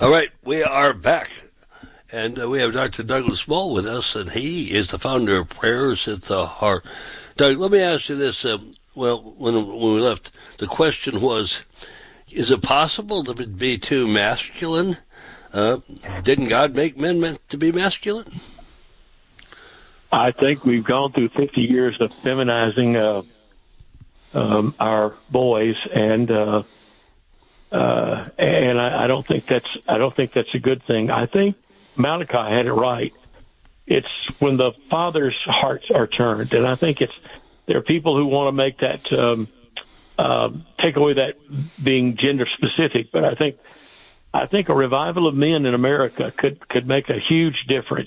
All right, we are back, and we have Dr. Douglas Small with us, and he is the founder of Prayers at the Heart. Doug, let me ask you this. When we left, the question was, is it possible to be too masculine? Didn't God make men meant to be masculine? I think we've gone through 50 years of feminizing our boys, and I don't think that's a good thing. I think Malachi had it right. It's when the fathers' hearts are turned, and I think there are people who want to make that take away that being gender specific. But I think a revival of men in America could make a huge difference,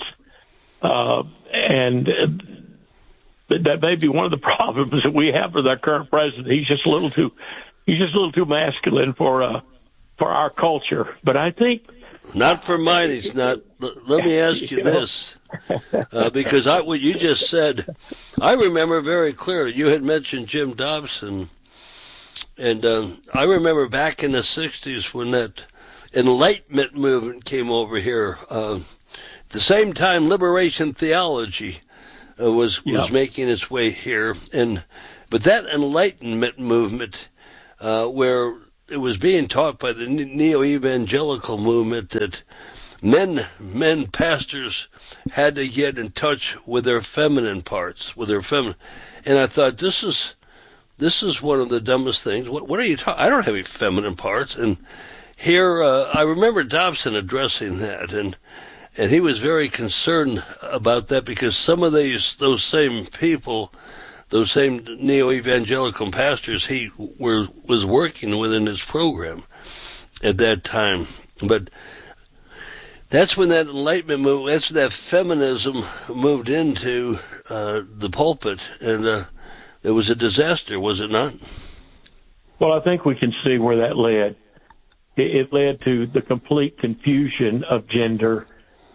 and that may be one of the problems that we have with our current president. He's just a little too masculine for our culture. But I think not for mine. He's not. Let me ask you this, because what you just said, I remember very clearly. You had mentioned Jim Dobson, and I remember back in the '60s when that Enlightenment movement came over here. At the same time, liberation theology was making its way here, but that Enlightenment movement, where it was being taught by the neo-evangelical movement that men pastors had to get in touch with their feminine parts, and I thought this is one of the dumbest things. What are you talking? I don't have any feminine parts, and here I remember Dobson addressing that, and he was very concerned about that because some of those same people, those same neo-evangelical pastors he was working with in his program at that time. But that's when that Enlightenment movement, that's when that feminism moved into the pulpit, and it was a disaster, was it not? Well, I think we can see where that led. It led to the complete confusion of gender,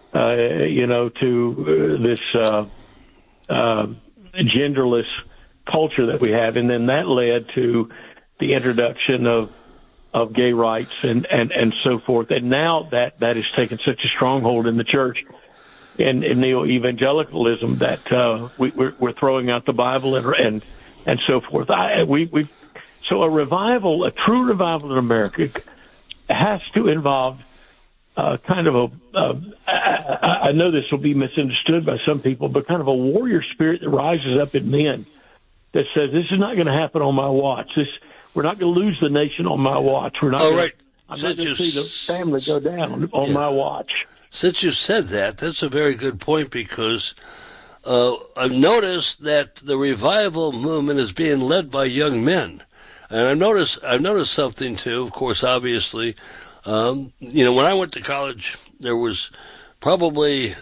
to this genderless culture that we have, and then that led to the introduction of gay rights and so forth. And now that has taken such a stronghold in the church and in neo-evangelicalism that we're throwing out the Bible and so forth. So a true revival in America has to involve kind of I know this will be misunderstood by some people, but kind of a warrior spirit that rises up in men that says, this is not going to happen on my watch. We're not going to lose the nation on my watch. I'm not going to see the family go down on my watch. Since you said that, that's a very good point, because I've noticed that the revival movement is being led by young men. And I've noticed something too, of course, obviously. When I went to college, there was probably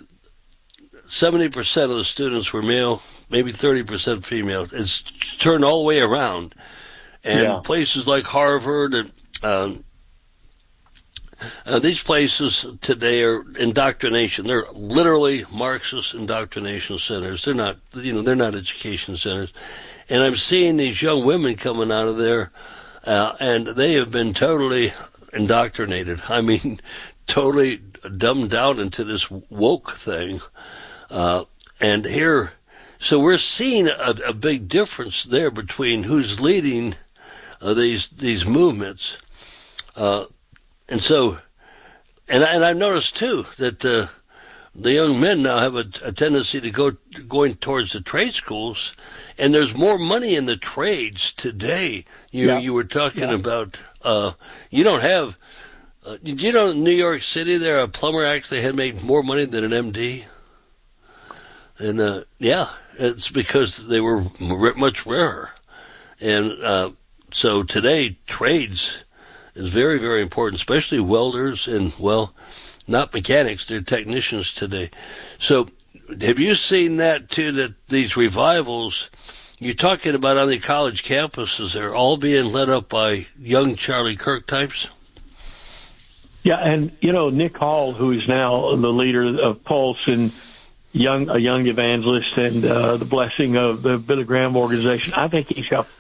70% of the students were male, maybe 30% female. It's turned all the way around. And places like Harvard and these places today are indoctrination. They're literally Marxist indoctrination centers. They're not education centers. And I'm seeing these young women coming out of there, and they have been totally indoctrinated. I mean, totally dumbed down into this woke thing. And here, so we're seeing a big difference there between who's leading these movements. And I've noticed too that the young men now have a tendency to going towards the trade schools, and there's more money in the trades today. You were talking about you don't have. Did you know in New York City there a plumber actually had made more money than an MD? And it's because they were much rarer. And so today trades is very, very important, especially welders and, not mechanics, they're technicians today. So have you seen that too, that these revivals you're talking about on the college campuses are all being led up by young Charlie Kirk types? Yeah, and, Nick Hall, who is now the leader of Pulse and a young evangelist and the blessing of the Billy Graham organization, I think he's got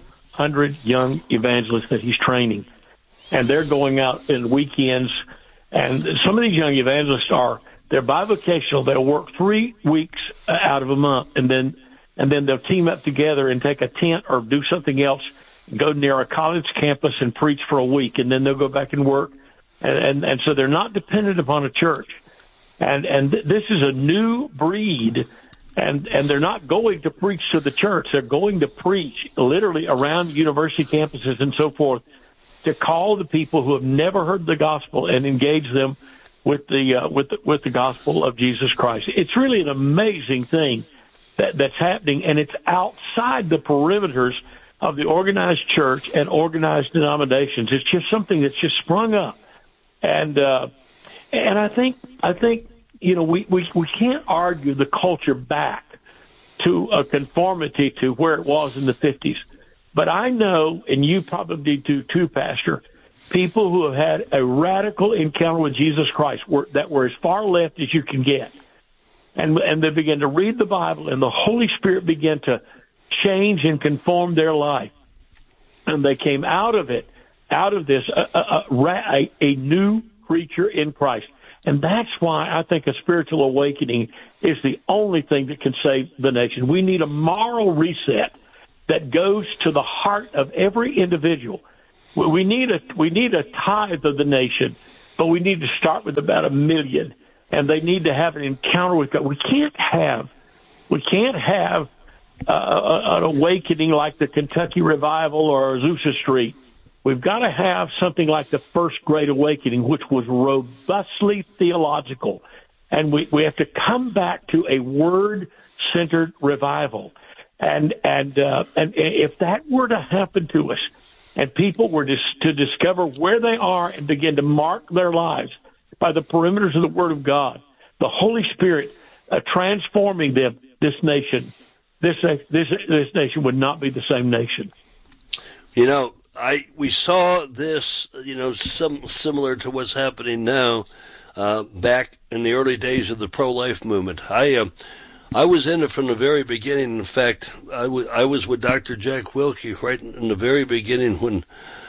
400 young evangelists that he's training. And they're going out in weekends And some of these young evangelists they're bivocational. They'll work 3 weeks out of a month, and then they'll team up together and take a tent or do something else, go near a college campus and preach for a week, and then they'll go back and work. And so they're not dependent upon a church. And this is a new breed, and they're not going to preach to the church. They're going to preach literally around university campuses and so forth to call the people who have never heard the gospel and engage them with the gospel of Jesus Christ. It's really an amazing thing that's happening, and it's outside the perimeters of the organized church and organized denominations. It's just something that's just sprung up, and I think we can't argue the culture back to a conformity to where it was in the 50s. But I know, and you probably do too, Pastor, people who have had a radical encounter with Jesus Christ that were as far left as you can get. And they began to read the Bible, and the Holy Spirit began to change and conform their life. And they came out of this, a new creature in Christ. And that's why I think a spiritual awakening is the only thing that can save the nation. We need a moral reset that goes to the heart of every individual. We need a tithe of the nation, but we need to start with about 1 million, and they need to have an encounter with God. We can't have an awakening like the Kentucky Revival or Azusa Street. We've got to have something like the First Great Awakening, which was robustly theological, and we have to come back to a word-centered revival. And if that were to happen to us, and people were to discover where they are and begin to mark their lives by the perimeters of the Word of God, the Holy Spirit transforming them, this nation would not be the same nation. We saw this, some similar to what's happening now, back in the early days of the pro-life movement. I was in it from the very beginning. In fact, I was with Dr. Jack Wilkie right in the very beginning when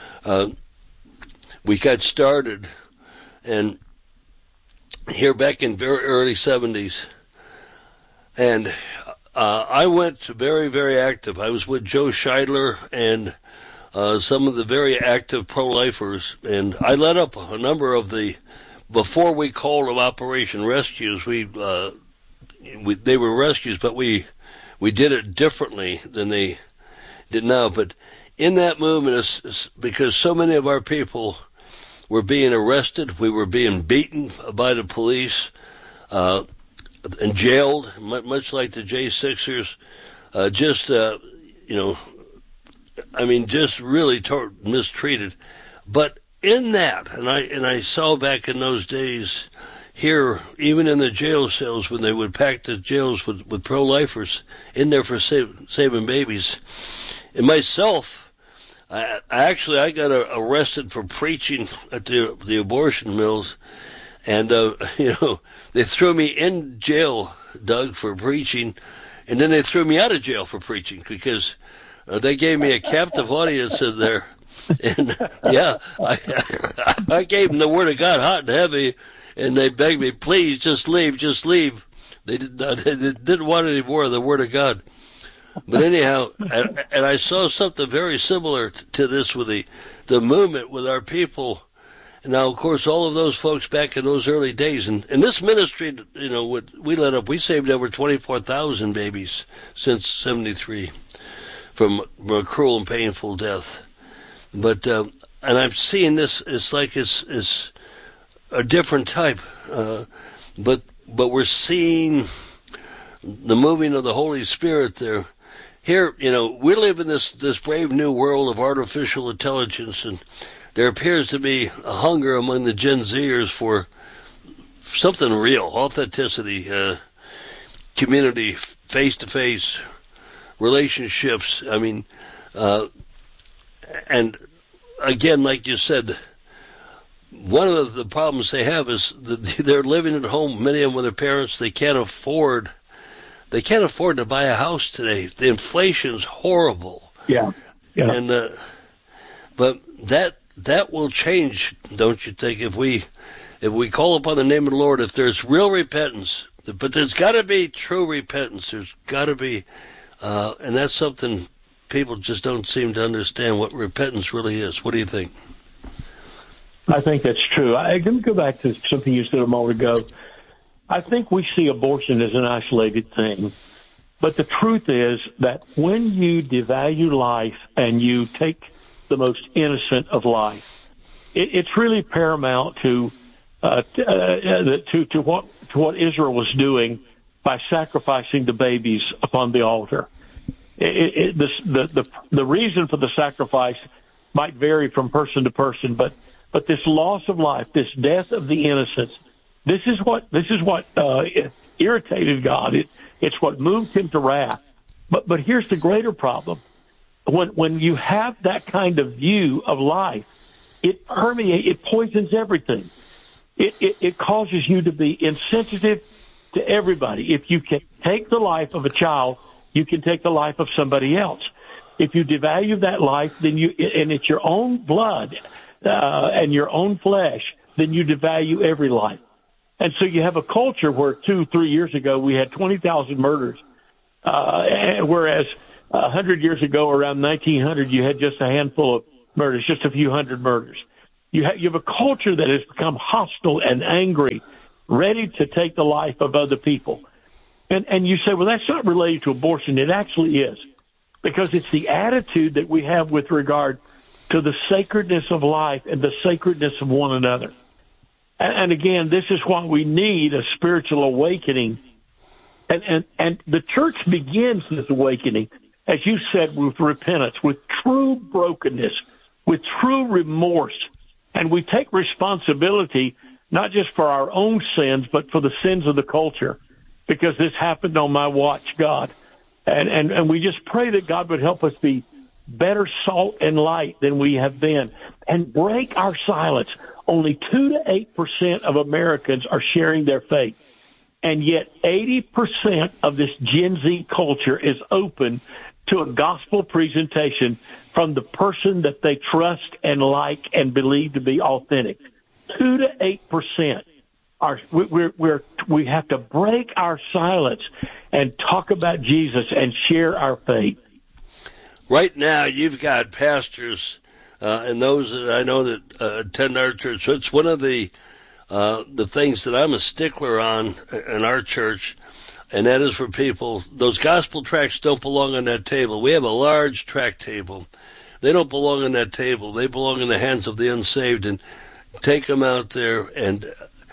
we got started, and here back in very early 70s. And I went to very, very active. I was with Joe Scheidler and some of the very active pro-lifers, and I led up a number of before we called them Operation Rescues, they were rescues, but we did it differently than they did now. But in that movement, because so many of our people were being arrested, we were being beaten by the police, and jailed, much like the J6ers, just really mistreated. But in that, and I saw back in those days here, even in the jail cells, when they would pack the jails with pro-lifers in there for saving babies. And myself, I got arrested for preaching at the abortion mills, and they threw me in jail, Doug, for preaching, and then they threw me out of jail for preaching because they gave me a captive audience in there. And I gave them the Word of God hot and heavy, and they begged me, please, just leave. They didn't want any more of the Word of God. But anyhow, and I saw something very similar to this with the movement with our people. And now, of course, all of those folks back in those early days, and this ministry, what we led up, we saved over 24,000 babies since 73 from a cruel and painful death. But and I'm seeing this. It's like it's a different type, but we're seeing the moving of the Holy Spirit there. Here, we live in this brave new world of artificial intelligence, and there appears to be a hunger among the Gen Zers for something real, authenticity, community, face-to-face relationships. I mean, and again, like you said, one of the problems they have is that they're living at home, many of them with their parents. They can't afford to buy a house today. The inflation's horrible. Yeah. And but that will change, don't you think, if we if we call upon the name of the Lord, if there's real repentance, but there's got to be true repentance. There's got to be, and that's something people just don't seem to understand what repentance really is. What do you think? I think that's true. Let me go back to something you said a moment ago. I think we see abortion as an isolated thing. But the truth is that when you devalue life and you take the most innocent of life, it's really paramount to what Israel was doing by sacrificing the babies upon the altar. The reason for the sacrifice might vary from person to person, but this loss of life, this death of the innocents, this is what irritated God. It's what moved him to wrath. But here's the greater problem. When you have that kind of view of life, it permeates, it poisons everything. It causes you to be insensitive to everybody. If you can take the life of a child, you can take the life of somebody else. If you devalue that life, then and it's your own blood and your own flesh, then you devalue every life. And so you have a culture where 2-3 years ago we had 20,000 murders, whereas 100 years ago, around 1900, you had just a handful of murders, just a few hundred murders. You have a culture that has become hostile and angry, ready to take the life of other people. And you say, well, that's not related to abortion. It actually is, because it's the attitude that we have with regard to the sacredness of life and the sacredness of one another. And again, this is why we need a spiritual awakening. And the church begins this awakening, as you said, with repentance, with true brokenness, with true remorse. And we take responsibility, not just for our own sins, but for the sins of the culture, because this happened on my watch, God. And we just pray that God would help us be better salt and light than we have been, and break our silence. Only 2 to 8% of Americans are sharing their faith. And yet 80% of this Gen Z culture is open to a gospel presentation from the person that they trust and like and believe to be authentic. 2 to 8% we have to break our silence and talk about Jesus and share our faith. Right now, you've got pastors and those that I know that attend our church. So it's one of the things that I'm a stickler on in our church, and that is for people. Those gospel tracts don't belong on that table. We have a large tract table. They don't belong on that table. They belong in the hands of the unsaved, and take them out there and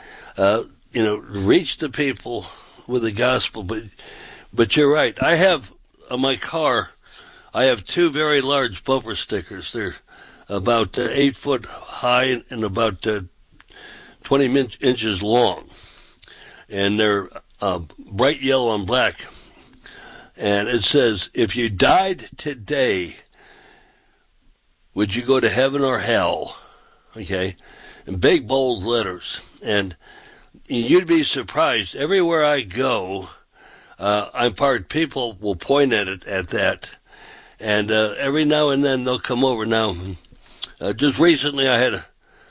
reach the people with the gospel. But you're right. I have on my car, I have 2 very large bumper stickers. They're about 8 foot high and about 20 inches long. And they're bright yellow and black. And it says, if you died today, would you go to heaven or hell? Okay? In big, bold letters. And you'd be surprised. Everywhere I go, people will point at that. And every now and then they'll come over. Now, just recently I had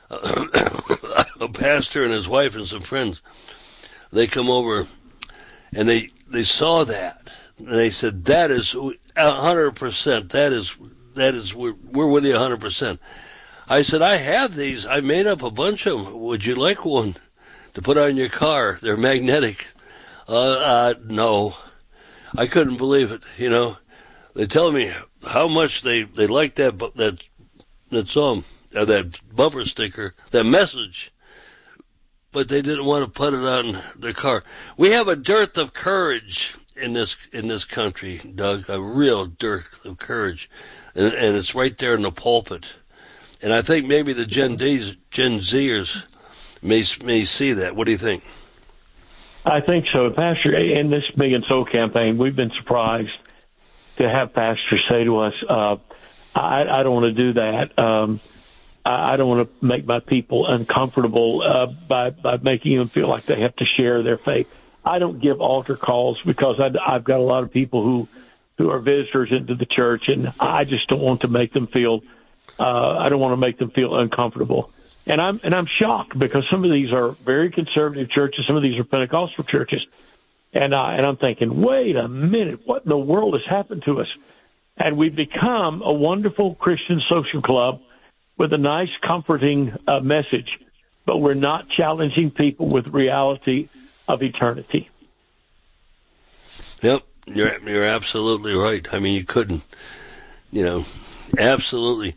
a pastor and his wife and some friends. They come over and they saw that. And they said, that is 100%. That is we're with you 100%. I said, I have these. I made up a bunch of them. Would you like one to put on your car? They're magnetic. No. I couldn't believe it, They tell me how much they like that song, that bumper sticker, that message, but they didn't want to put it on their car. We have a dearth of courage in this country, Doug, a real dearth of courage, and it's right there in the pulpit. And I think maybe the Gen Zers may see that. What do you think? I think so, Pastor. In this Big and Soul campaign, we've been surprised to have pastors say to us, I don't want to do that. I don't want to make my people uncomfortable by making them feel like they have to share their faith. I don't give altar calls because I've got a lot of people who are visitors into the church, and I just don't want to make them feel I don't want to make them feel uncomfortable. And I'm shocked because some of these are very conservative churches, some of these are Pentecostal churches, and I'm thinking, wait a minute, what in the world has happened to us? And we've become a wonderful Christian social club with a nice, comforting message, but we're not challenging people with reality of eternity. Yep, you're absolutely right. I mean, you couldn't, absolutely.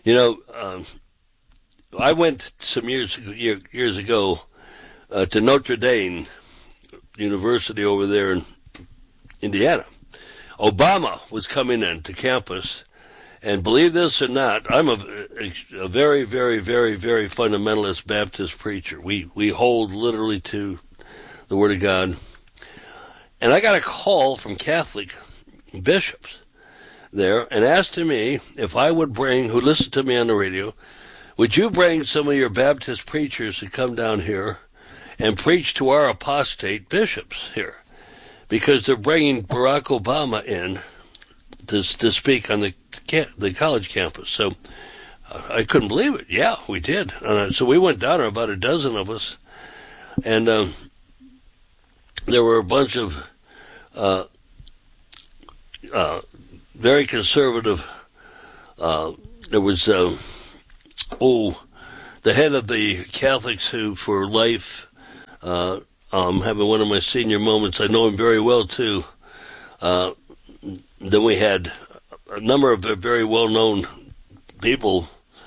I went some years ago to Notre Dame University over there in Indiana. Obama was coming into campus, and believe this or not, I'm a very, very, very, very fundamentalist Baptist preacher. We hold literally to the Word of God. And I got a call from Catholic bishops there and asked me if I would bring, who listened to me on the radio, would you bring some of your Baptist preachers to come down here and preach to our apostate bishops here? Because they're bringing Barack Obama in to speak on the college campus. So I couldn't believe it. Yeah, we did. So we went down there, about a dozen of us, and there were a bunch of very conservative. There was the head of the Catholics Who for Life. Having one of my senior moments. I know him very well too. Then we had a number of very well-known people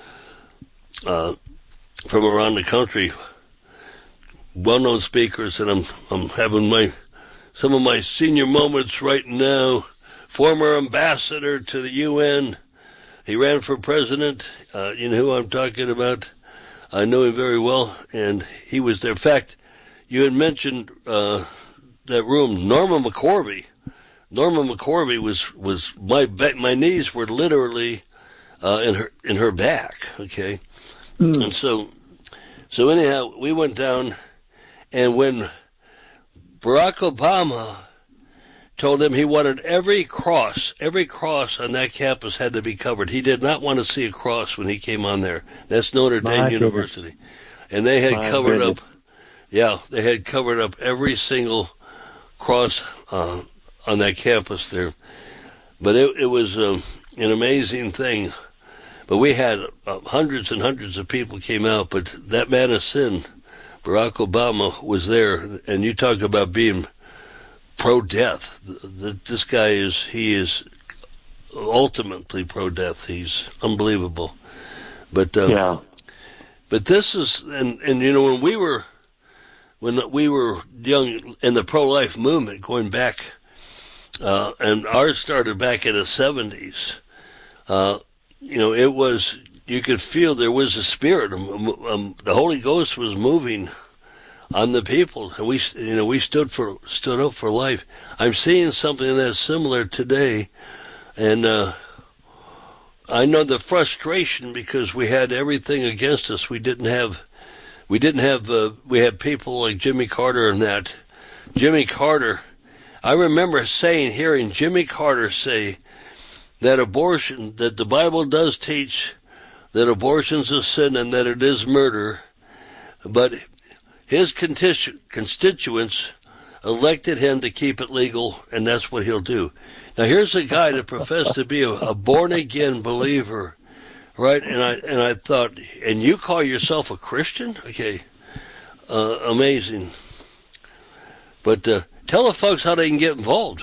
from around the country, well-known speakers, and I'm having some of my senior moments right now. Former ambassador to the UN, he ran for president. You know who I'm talking about? I know him very well, and he was there. In fact, you had mentioned that room, Norma McCorvey. Norma McCorvey was my knees were literally in her back. Okay, and so anyhow, we went down, and when Barack Obama told him he wanted every cross on that campus had to be covered. He did not want to see a cross when he came on there. That's Notre Dame University, and they had covered up. Yeah, they had covered up every single cross on that campus there. But it was an amazing thing. But we had hundreds and hundreds of people came out, but that man of sin, Barack Obama, was there. And you talk about being pro-death. This guy is ultimately pro-death. He's unbelievable. But this is, and when we were young in the pro-life movement, going back, and ours started back in the 70s, it was, you could feel there was a spirit. The Holy Ghost was moving on the people, and we stood up for life. I'm seeing something that's similar today, and I know the frustration because we had everything against us. We had people like Jimmy Carter and that. Jimmy Carter, I remember hearing Jimmy Carter say that the Bible does teach that abortion's a sin and that it is murder, but his constituents elected him to keep it legal, and that's what he'll do. Now here's a guy that professed to be a born-again believer, right? And I thought, and you call yourself a Christian? Okay, amazing. But tell the folks how they can get involved.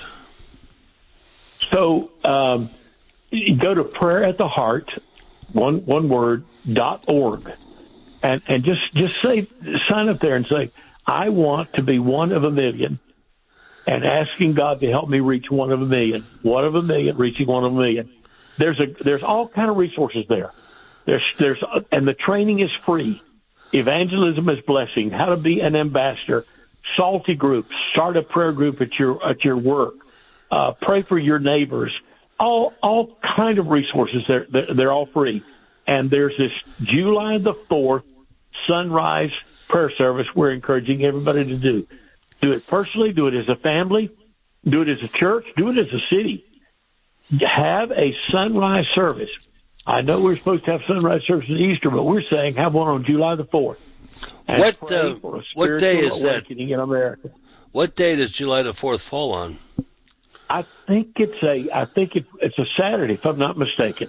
So you go to Prayer at the Heart, one word, .org, and just sign up there and say, I want to be one of a million, and asking God to help me reach one of a million, reaching one of a million. There's all kind of resources there. And the training is free. Evangelism is blessing. How to be an ambassador. Salty groups. Start a prayer group at your work. Pray for your neighbors. All kind of resources. They're all free. And there's this July the 4th sunrise prayer service we're encouraging everybody to do. Do it personally. Do it as a family. Do it as a church. Do it as a city. Have a sunrise service. I know we're supposed to have sunrise service in Easter, but we're saying have one on July the 4th. And What day is that? In America. What day does July the 4th fall on? I think it's a Saturday, if I'm not mistaken.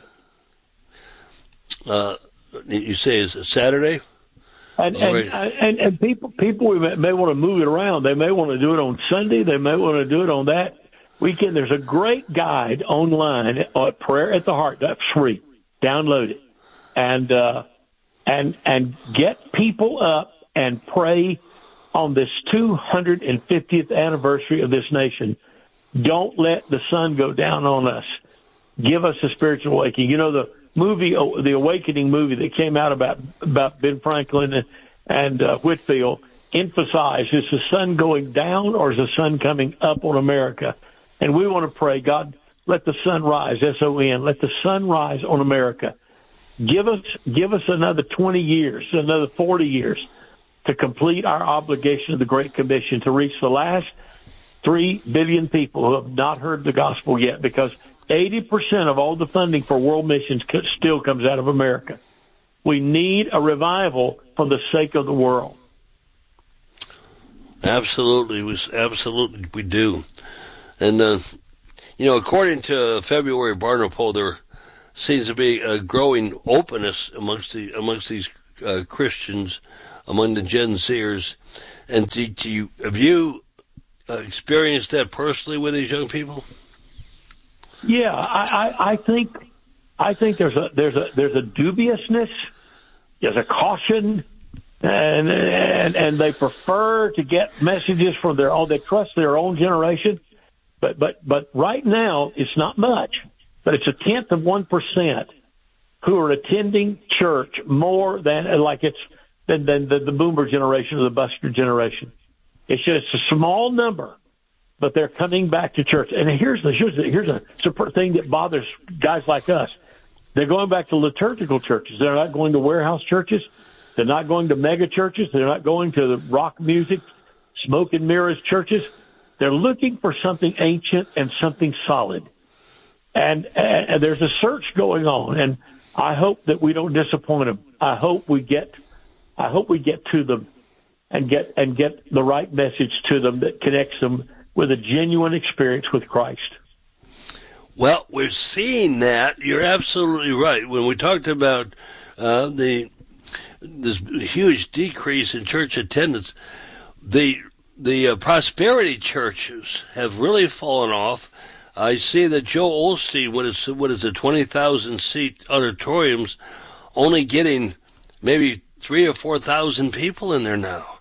You say it's a Saturday? And people may want to move it around. They may want to do it on Sunday. They may want to do it on that weekend. There's a great guide online at Prayer at the Heart. That's free. Download it and get people up and pray on this 250th anniversary of this nation. Don't let the sun go down on us. Give us a spiritual awakening. You know, the movie, the Awakening movie that came out about Ben Franklin and Whitefield emphasized, is the sun going down or is the sun coming up on America? And we want to pray, God, let the sun rise, S-O-N, let the sun rise on America. Give us another 20 years, another 40 years to complete our obligation of the Great Commission, to reach the last 3 billion people who have not heard the gospel yet, because 80% of all the funding for world missions still comes out of America. We need a revival for the sake of the world. Absolutely, we do. And, according to February Barna poll, there seems to be a growing openness amongst these Christians, among the Gen Zers. And have you experienced that personally with these young people? Yeah, I think there's a dubiousness, there's a caution, and they prefer to get messages from they trust their own generation. But right now it's not much, but it's 0.1% who are attending church more than the boomer generation or the buster generation. It's just a small number, but they're coming back to church. And here's a thing that bothers guys like us. They're going back to liturgical churches. They're not going to warehouse churches. They're not going to mega churches. They're not going to the rock music, smoke and mirrors churches. They're looking for something ancient and something solid. And there's a search going on, and I hope that we don't disappoint them. I hope we get to them and get the right message to them that connects them with a genuine experience with Christ. Well, we're seeing that. You're absolutely right. When we talked about this huge decrease in church attendance, the prosperity churches have really fallen off. I see that Joe Osteen, what is the 20,000 seat auditoriums, only getting maybe 3,000 or 4,000 people in there now.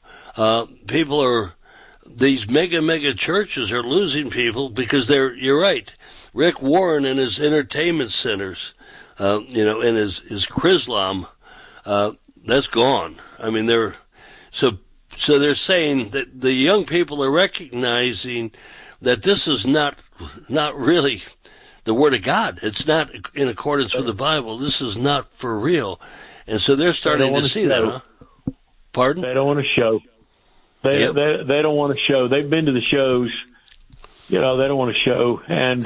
These mega churches are losing people because you're right. Rick Warren and his entertainment centers, and his Chrislam, that's gone. I mean, so they're saying that the young people are recognizing that this is not really the Word of God. It's not in accordance with the Bible. This is not for real. And so they're starting to see that, huh? Pardon? They don't want to show. They don't want to show. They've been to the shows. They don't want to show. And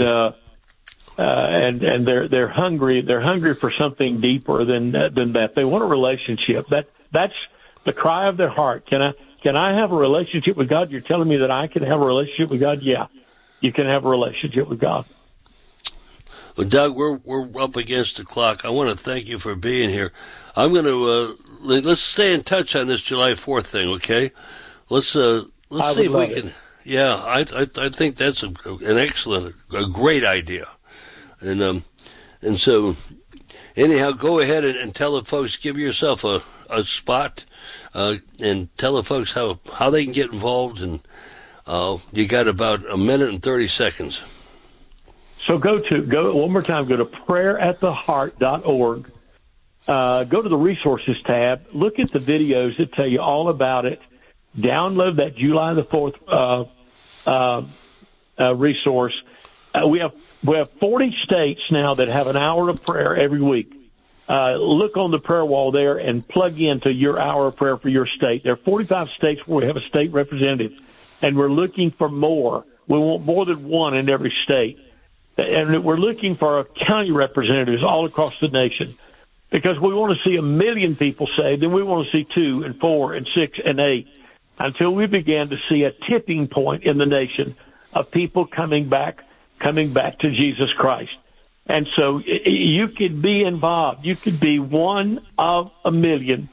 they're hungry. They're hungry for something deeper than that. They want a relationship. That's the cry of their heart. Can I have a relationship with God? You're telling me that I can have a relationship with God? Yeah, you can have a relationship with God. Well, Doug, we're up against the clock. I want to thank you for being here. I'm going to let's stay in touch on this July 4th thing, okay? Let's see if we can. Yeah, I think that's an excellent, a great idea, and so anyhow, go ahead and tell the folks, give yourself a spot, and tell the folks how they can get involved, and you got about 1 minute and 30 seconds. So go one more time. Go to prayerattheheart.org. Go to the resources tab. Look at the videos that tell you all about it. Download that July the 4th resource. We have 40 states now that have an hour of prayer every week. Look on the prayer wall there and plug into your hour of prayer for your state. There are 45 states where we have a state representative, and we're looking for more. We want more than one in every state. And we're looking for county representatives all across the nation, because we want to see 1 million people saved, and we want to see 2 and 4 and 6 and 8, until we begin to see a tipping point in the nation of people coming back to Jesus Christ. And so you could be involved. You could be one of 1 million.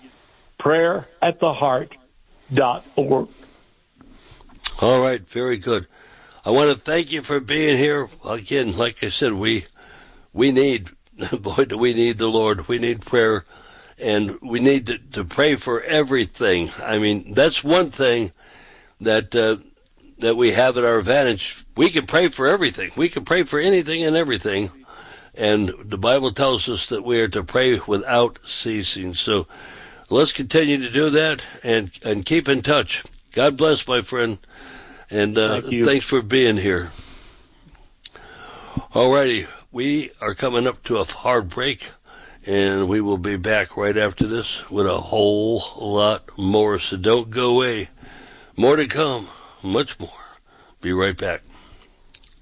prayerattheheart.org. All right, very good. I want to thank you for being here. Again, like I said, we need, boy, do we need the Lord. We need prayer, and we need to pray for everything. I mean, that's one thing that we have at our advantage. We can pray for everything. We can pray for anything and everything, and the Bible tells us that we are to pray without ceasing. So let's continue to do that and keep in touch. God bless, my friend. And thanks for being here. All righty, we are coming up to a hard break, and we will be back right after this with a whole lot more. So don't go away. More to come, much more. Be right back.